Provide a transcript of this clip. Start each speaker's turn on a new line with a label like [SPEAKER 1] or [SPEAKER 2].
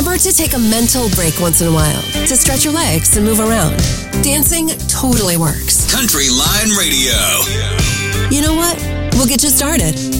[SPEAKER 1] Remember to take a mental break once in a while to stretch your legs and move around. Dancing totally works.
[SPEAKER 2] Country Line Radio.
[SPEAKER 1] You know what? We'll get you started.